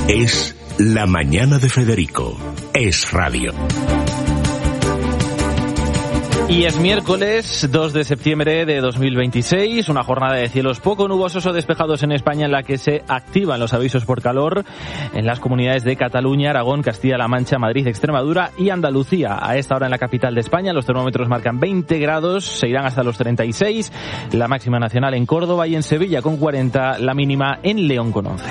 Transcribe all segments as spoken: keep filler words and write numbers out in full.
Es La Mañana de Federico. Es radio. Y es miércoles dos de septiembre de dos mil veintiséis, una jornada de cielos poco nubosos o despejados en España en la que se activan los avisos por calor en las comunidades de Cataluña, Aragón, Castilla-La Mancha, Madrid, Extremadura y Andalucía. A esta hora en la capital de España los termómetros marcan veinte grados, se irán hasta los treinta y seis, la máxima nacional en Córdoba y en Sevilla con cuarenta, la mínima en León con once.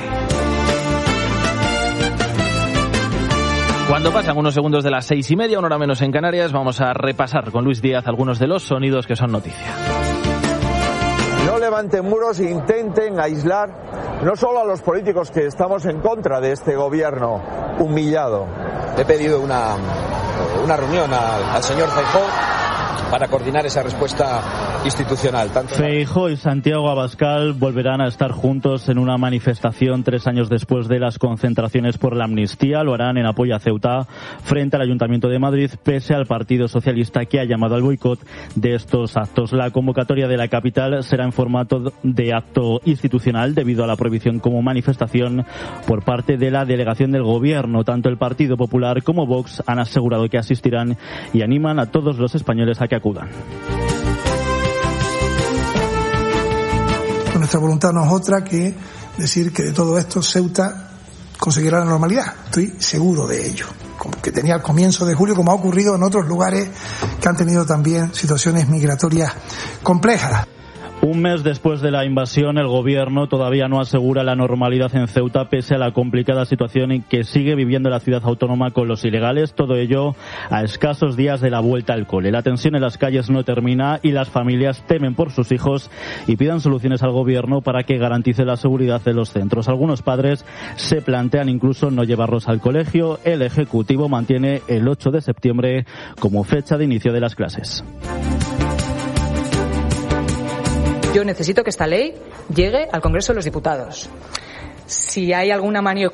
Cuando pasan unos segundos de las seis y media, una hora menos en Canarias, vamos a repasar con Luis Díaz algunos de los sonidos que son noticia. No levanten muros e intenten aislar no solo a los políticos que estamos en contra de este gobierno humillado. He pedido una, una reunión al, al señor Feijóo para coordinar esa respuesta institucional. Tanto Feijóo y Santiago Abascal volverán a estar juntos en una manifestación tres años después de las concentraciones por la amnistía. Lo harán en apoyo a Ceuta frente al Ayuntamiento de Madrid, pese al Partido Socialista que ha llamado al boicot de estos actos. La convocatoria de la capital será en formato de acto institucional debido a la prohibición como manifestación por parte de la delegación del Gobierno. Tanto el Partido Popular como Vox han asegurado que asistirán y animan a todos los españoles a que acudan. Nuestra voluntad no es otra que decir que de todo esto Ceuta conseguirá la normalidad. Estoy seguro de ello. Como que tenía al comienzo de julio, como ha ocurrido en otros lugares que han tenido también situaciones migratorias complejas. Un mes después de la invasión, el gobierno todavía no asegura la normalidad en Ceuta, pese a la complicada situación en que sigue viviendo la ciudad autónoma con los ilegales. Todo ello a escasos días de la vuelta al cole. La tensión en las calles no termina y las familias temen por sus hijos y pidan soluciones al gobierno para que garantice la seguridad de los centros. Algunos padres se plantean incluso no llevarlos al colegio. El Ejecutivo mantiene el ocho de septiembre como fecha de inicio de las clases. Yo necesito que esta ley llegue al Congreso de los Diputados. Si hay alguna maniobra